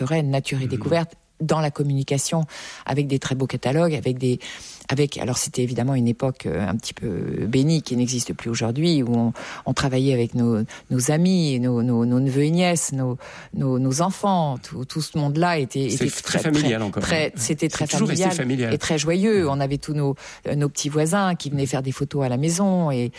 Nature et Découverte dans la communication, avec des très beaux catalogues, alors c'était évidemment une époque un petit peu bénie qui n'existe plus aujourd'hui, où on travaillait avec nos amis, nos neveux et nièces, nos enfants, tout ce monde-là était très familial encore. C'était très familial et très joyeux. On avait tous nos petits voisins qui venaient faire des photos à la maison et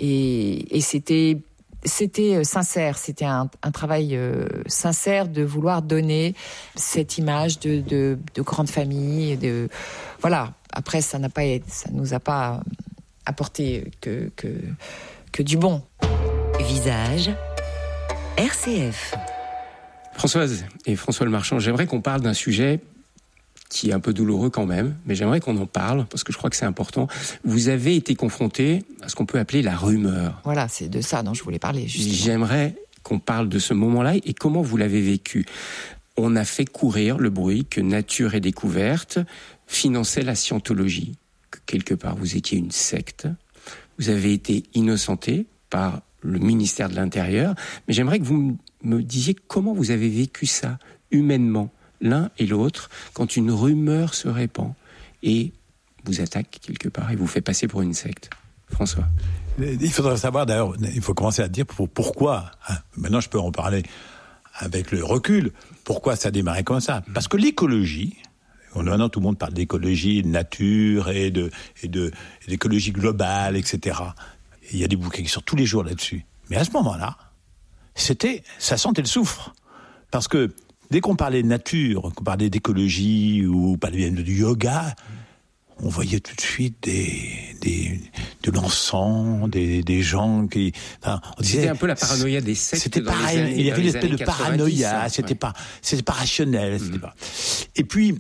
c'était sincère, c'était un travail sincère de vouloir donner cette image de grande famille, voilà. Après, ça nous a pas apporté que du bon. Visage RCF. Françoise et François Lemarchand, j'aimerais qu'on parle d'un sujet qui est un peu douloureux quand même, mais j'aimerais qu'on en parle, parce que je crois que c'est important. Vous avez été confronté à ce qu'on peut appeler la rumeur. Voilà, c'est de ça dont je voulais parler, justement. J'aimerais qu'on parle de ce moment-là et comment vous l'avez vécu. On a fait courir le bruit que Nature et Découverte finançait la scientologie, que quelque part vous étiez une secte. Vous avez été innocenté par le ministère de l'Intérieur, mais j'aimerais que vous me disiez comment vous avez vécu ça, humainement, l'un et l'autre, quand une rumeur se répand et vous attaque quelque part et vous fait passer pour une secte. François. Il faudrait savoir, d'ailleurs, il faut commencer à dire pourquoi. Maintenant, je peux en parler avec le recul. Pourquoi ça a démarré comme ça ? Parce que l'écologie, maintenant tout le monde parle d'écologie, de nature et d'écologie globale, etc. Il y a des bouquins qui sortent tous les jours là-dessus. Mais à ce moment-là, ça sentait le soufre. Parce que dès qu'on parlait de nature, qu'on parlait d'écologie ou parlait du yoga, on voyait tout de suite de l'encens, des gens qui... Enfin, on disait, c'était un peu la paranoïa des sectes. C'était pareil, il y avait une espèce de paranoïa, c'était pas rationnel. C'était pas. Et puis,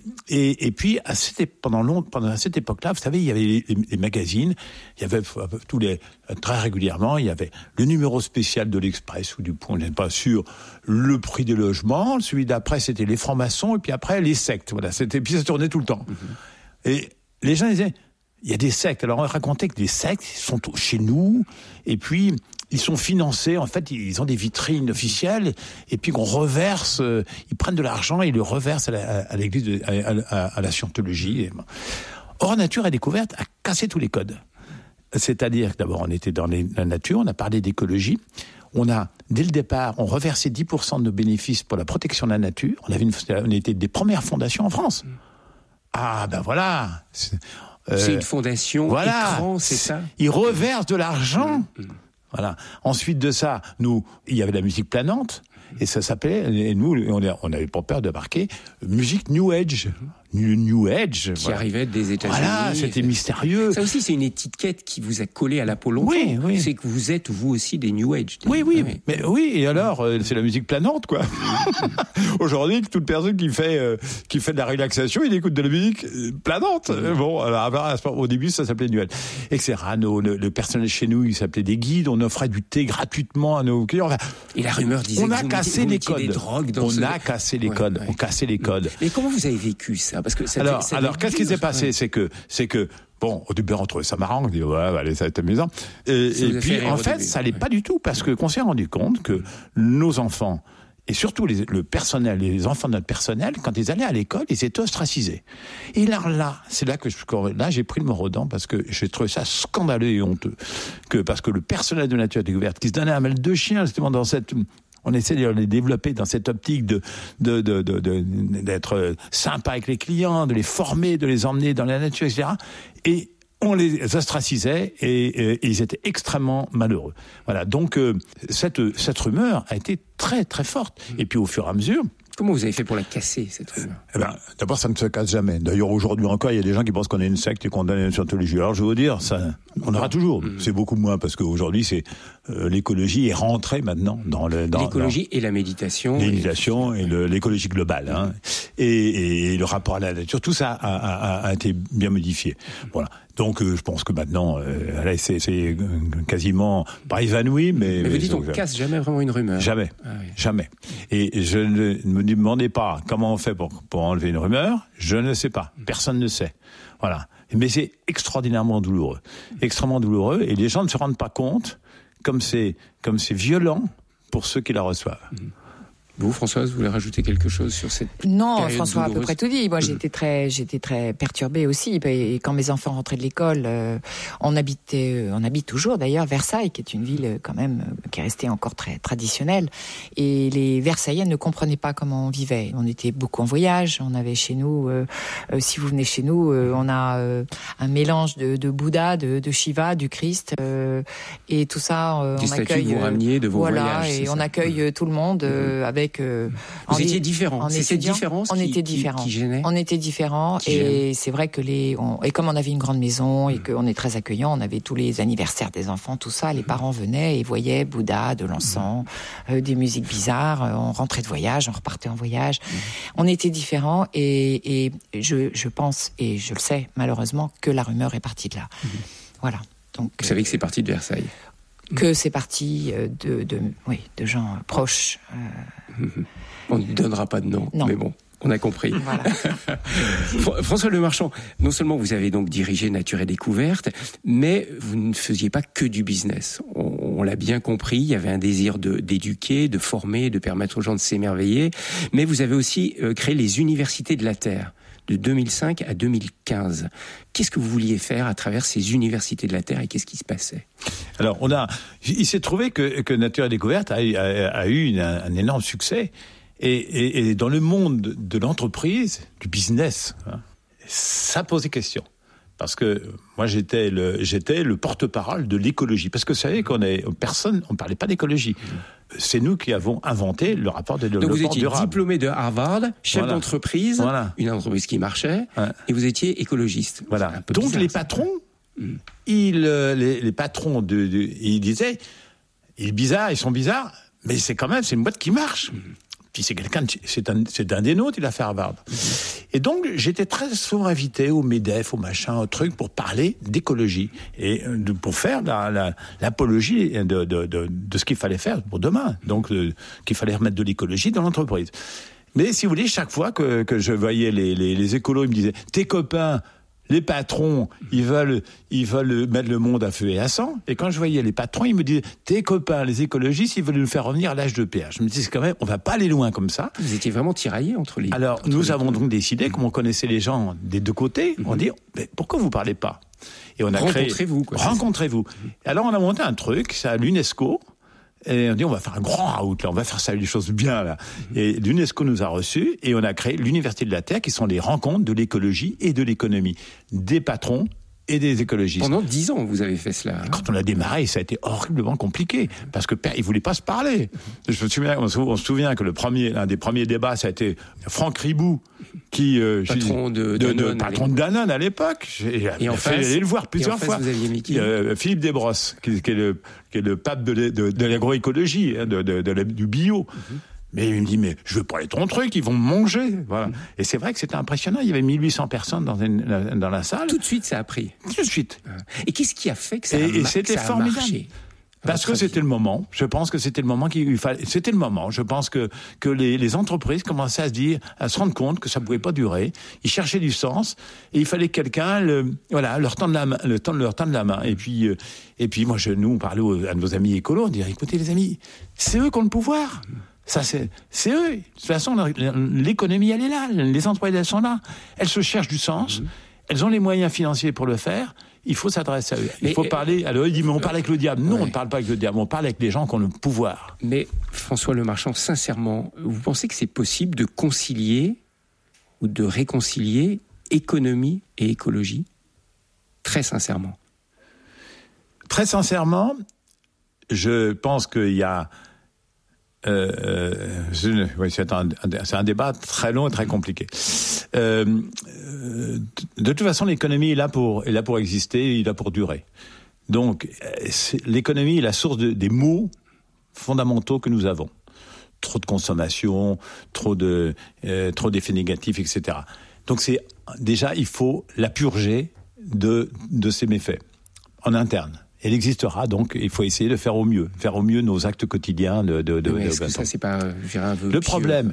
pendant cette époque-là, vous savez, il y avait les magazines, il y avait très régulièrement, il y avait le numéro spécial de l'Express ou du Point, je ne sais pas, sur le prix des logements, celui d'après c'était les francs-maçons, et puis après les sectes, voilà, puis ça tournait tout le temps. Et les gens disaient, il y a des sectes. Alors on racontait que des sectes sont chez nous, et puis ils sont financés, en fait, ils ont des vitrines officielles, et puis qu'on reverse, ils prennent de l'argent et ils le reversent à l'église, à la scientologie. Or, Nature et Découverte a cassé tous les codes. C'est-à-dire que d'abord, on était dans la nature, on a parlé d'écologie, dès le départ, on reversait 10% de nos bénéfices pour la protection de la nature, on était des premières fondations en France. Ah, ben voilà. C'est une fondation écran, c'est ça ? Ils reversent de l'argent. Voilà. Ensuite de ça, il y avait la musique planante, et ça s'appelait, et nous, on n'avait pas peur de marquer, musique New Age. New Age. Qui arrivait des États-Unis. Voilà, c'était mystérieux. Ça aussi, c'est une étiquette qui vous a collé à la peau longtemps. Oui. C'est que vous êtes, vous aussi, des New Age. Oui. Mais oui, et alors, c'est la musique planante, quoi. Aujourd'hui, toute personne qui fait de la relaxation, il écoute de la musique planante. Bon, alors, au début, ça s'appelait New Age. Etc. Le personnel chez nous, il s'appelait des guides. On offrait du thé gratuitement à nos clients. Enfin, et la rumeur disait on a cassé les codes. Des drogues dans on a cassé les codes. On cassait les codes. Et comment vous avez vécu ça ? Parce que alors, qu'est-ce qui s'est passé ? C'est que, bon, au début, on trouvait ça marrant, on dit, ouais, allez, ça va être amusant. Et puis, en fait, ça allait pas du tout, parce qu'on s'est rendu compte que nos enfants, et surtout le personnel, les enfants de notre personnel, quand ils allaient à l'école, ils étaient ostracisés. Et là, c'est là que j'ai pris le mot aux dents, parce que j'ai trouvé ça scandaleux et honteux. Parce que le personnel de Nature et Découverte, qui se donnait un mal de chien, justement, on essaie de les développer dans cette optique d'être sympa avec les clients, de les former, de les emmener dans la nature, etc. Et on les ostracisait et ils étaient extrêmement malheureux. Voilà. Donc, cette rumeur a été très, très forte. Et puis, au fur et à mesure, comment vous avez fait pour la casser, cette rumeur ? D'abord, ça ne se casse jamais. D'ailleurs, aujourd'hui encore, il y a des gens qui pensent qu'on est une secte et qu'on donne une scientologie. Alors, je vais vous dire, ça, on aura toujours. C'est beaucoup moins, parce qu'aujourd'hui, l'écologie est rentrée maintenant dans l'écologie et la méditation. Méditation et l'écologie globale, hein. Et le rapport à la nature, tout ça a été bien modifié. Voilà. Donc, je pense que maintenant, c'est quasiment pas évanoui, mais vous dites, on casse jamais vraiment une rumeur. Jamais. Ah oui. Jamais. Et je ne me demandez pas comment on fait pour enlever une rumeur. Je ne sais pas. Personne ne sait. Voilà. Mais c'est extraordinairement douloureux. Extrêmement douloureux. Et les gens ne se rendent pas compte comme c'est violent pour ceux qui la reçoivent. Vous, Françoise, vous voulez rajouter quelque chose sur cette Non, période François a à peu douloureuse? près tout dit. Moi, j'étais très perturbée aussi. Et quand mes enfants rentraient de l'école, on habite toujours d'ailleurs Versailles, qui est une ville quand même qui est restée encore très traditionnelle. Et les Versaillais ne comprenaient pas comment on vivait. On était beaucoup en voyage. On avait chez nous, si vous venez chez nous, on a un mélange de Bouddha, de Shiva, du Christ, et tout ça. Des on statues accueille. que vous rameniez de vos voilà, voyages. et on accueille tout le monde avec. Vous étiez différents. C'est cette différence on était différents. Qui gênait. On était différents et c'est vrai que et comme on avait une grande maison et qu'on est très accueillant, on avait tous les anniversaires des enfants, tout ça. Les parents venaient et voyaient Bouddha, de l'encens, des musiques bizarres. On rentrait de voyage, on repartait en voyage. On était différents et je pense et je le sais malheureusement que la rumeur est partie de là. Voilà. Donc. Vous savez que c'est parti de Versailles. Que c'est parti de gens proches. On ne donnera pas de nom, non. Mais bon, on a compris. Voilà. François Lemarchand, non seulement vous avez donc dirigé Nature et Découverte, mais vous ne faisiez pas que du business. On l'a bien compris, il y avait un désir d'éduquer, de former, de permettre aux gens de s'émerveiller, mais vous avez aussi créé les Universités de la Terre. De 2005 à 2015. Qu'est-ce que vous vouliez faire à travers ces universités de la Terre et qu'est-ce qui se passait? Alors, il s'est trouvé que Nature et Découverte a eu un énorme succès. Et dans le monde de l'entreprise, du business, ça posait question. Parce que moi, j'étais le porte-parole de l'écologie. Parce que vous savez on parlait pas d'écologie. C'est nous qui avons inventé le rapport de développement durable. Donc vous étiez diplômé de Harvard, chef d'entreprise, une entreprise qui marchait, et vous étiez écologiste. Voilà. Donc bizarre, les patrons, les patrons ils disaient, ils sont bizarres, mais c'est une boîte qui marche. Puis c'est un des nôtres, il a fait Harvard. Et donc, j'étais très souvent invité au MEDEF, au machin, au truc, pour parler d'écologie. Et pour faire l'apologie de ce qu'il fallait faire pour demain. Donc, qu'il fallait remettre de l'écologie dans l'entreprise. Mais si vous voulez, chaque fois que je voyais les écolos, ils me disaient, tes copains, les patrons, ils veulent mettre le monde à feu et à sang. Et quand je voyais les patrons, ils me disaient, tes copains, les écologistes, ils veulent nous faire revenir à l'âge de pierre. Je me disais, quand même, on va pas aller loin comme ça. Vous étiez vraiment tiraillés entre les... Alors, nous avons donc décidé, comme on connaissait les gens des deux côtés, on dit, mais pourquoi vous parlez pas? Et on a Rencontrez-vous. Alors, on a monté un truc, c'est à l'UNESCO. Et on dit, on va faire un grand out, là, on va faire ça, les choses bien, là. Et l'UNESCO nous a reçus, et on a créé l'Université de la Terre, qui sont les rencontres de l'écologie et de l'économie. Des patrons et des écologistes. Pendant 10 ans, vous avez fait cela. Et quand on a démarré, ça a été horriblement compliqué, parce que ils voulaient pas se parler. On se souvient que l'un des premiers débats, ça a été Franck Ribou, qui, patron de Danone à l'époque. Et en face, aller le voir plusieurs fois. Vous aviez mis qui? Philippe Desbrosses, qui est le pape de l'agroécologie, du bio. Mais il me dit, mais je veux pas aller ton truc, ils vont me manger. Voilà. Et c'est vrai que c'était impressionnant. Il y avait 1800 personnes dans la salle. Tout de suite, ça a pris. Tout de suite. Et qu'est-ce qui a fait que ça c'était formidable. Marché? Parce que c'était le moment. Je pense que c'était le moment qu'il fallait. C'était le moment. Je pense que les entreprises commençaient à se rendre compte que ça pouvait pas durer. Ils cherchaient du sens et il fallait quelqu'un, leur tendre la main. Et puis moi, nous, on parlait à nos amis écolos, on disait, écoutez les amis, c'est eux qui ont le pouvoir. Ça, c'est eux. De toute façon, l'économie, elle est là. Les entreprises, elles sont là. Elles se cherchent du sens. Elles ont les moyens financiers pour le faire. Il faut s'adresser à eux. Il faut parler. Alors, il dit, mais on parle avec le diable. Non, on ne parle pas avec le diable. On parle avec les gens qui ont le pouvoir. Mais, François Lemarchand, sincèrement, vous pensez que c'est possible de concilier ou de réconcilier économie et écologie? Très sincèrement. Très sincèrement, je pense qu'il y a... c'est un débat très long et très compliqué. De toute façon, l'économie est là pour exister, il est là pour durer. Donc, l'économie est la source des maux fondamentaux que nous avons. Trop de consommation, trop d'effets négatifs, etc. Donc, il faut la purger de ces méfaits en interne. Elle existera, donc il faut essayer de faire au mieux nos actes quotidiens est-ce que ça, c'est pas un vœu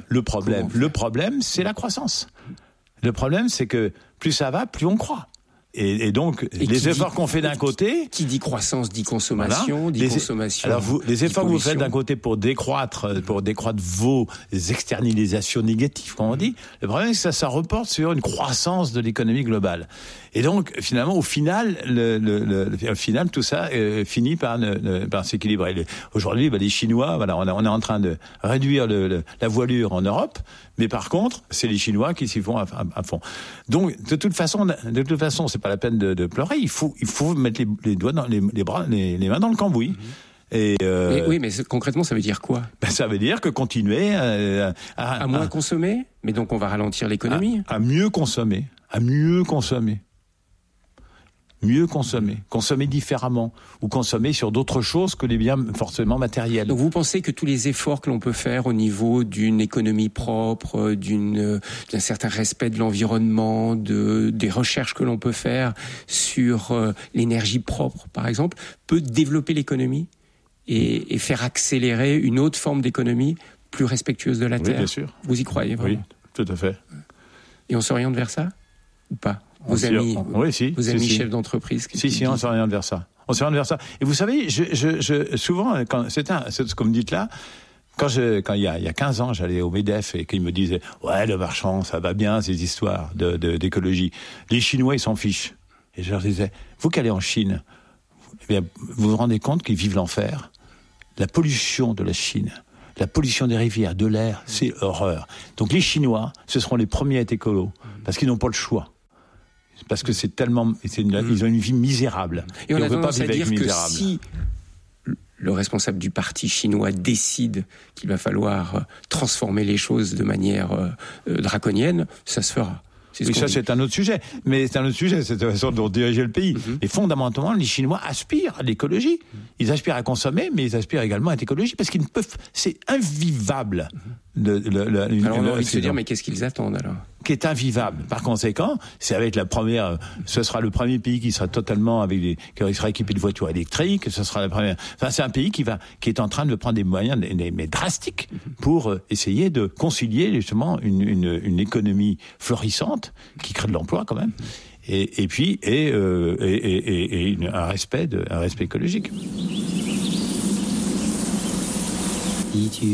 Le problème, c'est la croissance. Le problème, c'est que plus ça va, plus on croit. Et donc, les efforts qu'on fait d'un côté... Qui dit croissance, dit consommation, dit consommation... Alors, les efforts que vous faites d'un côté pour décroître vos externalisations négatives, comme on dit, le problème, c'est que ça reporte sur une croissance de l'économie globale. Et donc, finalement, au final, tout ça finit par s'équilibrer. Aujourd'hui, les Chinois, voilà, on est en train de réduire la voilure en Europe, mais par contre, c'est les Chinois qui s'y vont à fond. Donc, de toute façon, c'est pas la peine de pleurer. Il faut mettre les doigts dans les mains dans le cambouis. Et oui, mais concrètement, ça veut dire quoi ? Ça veut dire que continuer à moins consommer, mais donc on va ralentir l'économie. À mieux consommer, consommer différemment, ou consommer sur d'autres choses que les biens forcément matériels. Donc vous pensez que tous les efforts que l'on peut faire au niveau d'une économie propre, d'un certain respect de l'environnement, des recherches que l'on peut faire sur l'énergie propre, par exemple, peut développer l'économie et faire accélérer une autre forme d'économie plus respectueuse de la Terre ? Oui, bien sûr. Vous y croyez vraiment ? Oui, tout à fait. Et on s'oriente vers ça ou pas ? Vos amis chefs d'entreprise. Si, on s'oriente vers ça. Et vous savez, souvent, c'est comme dites là, quand il y a 15 ans, j'allais au MEDEF et qu'ils me disaient, ouais, le marchand, ça va bien, ces histoires d'écologie. Les Chinois, ils s'en fichent. Et je leur disais, vous qui allez en Chine, eh bien, vous vous rendez compte qu'ils vivent l'enfer. La pollution de la Chine, la pollution des rivières, de l'air, c'est horreur. Donc les Chinois, ce seront les premiers à être écolos, parce qu'ils n'ont pas le choix. Parce que ils ont une vie misérable. Et on a tendance à dire que si le responsable du parti chinois décide qu'il va falloir transformer les choses de manière draconienne, ça se fera. C'est un autre sujet. Mais c'est un autre sujet, c'est la façon dont diriger le pays. Et fondamentalement, les Chinois aspirent à l'écologie. Ils aspirent à consommer, mais ils aspirent également à l'écologie parce qu'ils ne peuvent. C'est invivable. Alors on a envie de se dire, mais qu'est-ce qu'ils attendent alors ? Qui est invivable. Par conséquent, ce sera le premier pays qui sera totalement qui sera équipé de voitures électriques. Ce sera la première. Enfin, c'est un pays qui est en train de prendre des moyens, mais drastiques, pour essayer de concilier justement une économie florissante qui crée de l'emploi quand même, et puis un respect écologique.